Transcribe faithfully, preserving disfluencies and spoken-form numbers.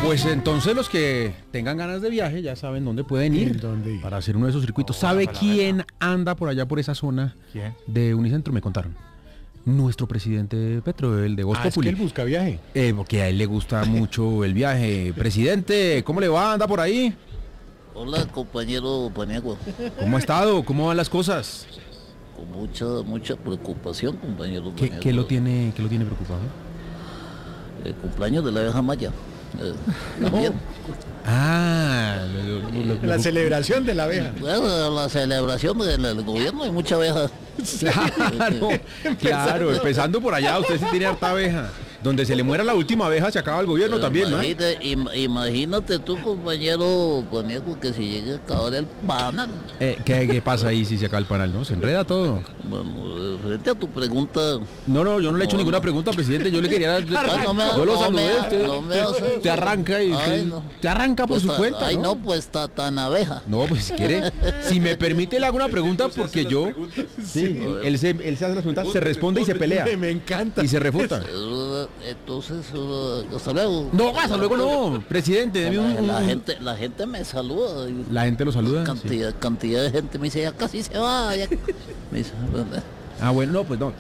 Pues entonces los que tengan ganas de viaje ya saben dónde pueden ir ¿Dónde ir? para hacer uno de esos circuitos. ¿Sabe quién anda por allá por esa zona ¿Quién? de Unicentro? Me contaron. Nuestro presidente Petro, el de Voz Ah, es que Populi. él busca viaje. Eh, porque a él le gusta mucho el viaje. Presidente, ¿cómo le va? ¿Anda por ahí? Hola, compañero Paniagua. ¿Cómo ha estado? ¿Cómo van las cosas? Con mucha, mucha preocupación, compañero ¿Qué, Paniagua. qué lo tiene, qué lo tiene preocupado? El cumpleaños de la abeja maya. Eh, también. Ah, lo- lo- lo- La celebración de la abeja. Bueno, la celebración del, del gobierno hay mucha abeja. claro, claro, empezando por allá, usted sí tiene harta abeja. Donde se le muera la última abeja se acaba el gobierno también, ¿no? Imagínate, im- imagínate tú, compañero Paniagua, que si llega a acabar el panal. Eh, ¿qué, ¿Qué pasa ahí si se acaba el panal, no? Se enreda todo. Bueno, eh, frente a tu pregunta. No, no, yo no le he hecho No, ninguna no. pregunta, presidente. Yo le quería dar. Ay, no me- yo lo no saludé. me- usted, no me hace- te arranca y Ay, usted- no. te arranca por Pues su ta- cuenta. Ay, ¿no? no, pues está tan abeja. No, pues si quiere, si me permite le hago una pregunta porque yo, sí, él se, él se hace las preguntas, se responde y se pelea Me encanta. y se refuta. Eh, Entonces, eh, hasta luego. No, hasta luego no, presidente, deme un, un- La gente, la gente me saluda. y la gente lo saluda. sí. Cantidad, cantidad de gente me dice, ya casi se va. ya". Me dice, "Bueno, Ah, bueno, no, pues no.